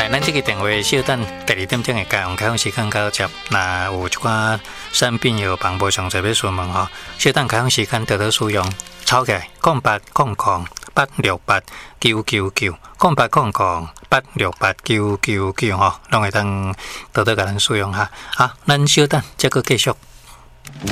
咱这个电话稍等第2点钟的家用开放时间到接，那有一寡产品药房无详细要询问吼，稍等开放时间得到使用，抄起来08008689990800868999吼，拢会当得到甲咱使用哈。好，咱稍等再个继续。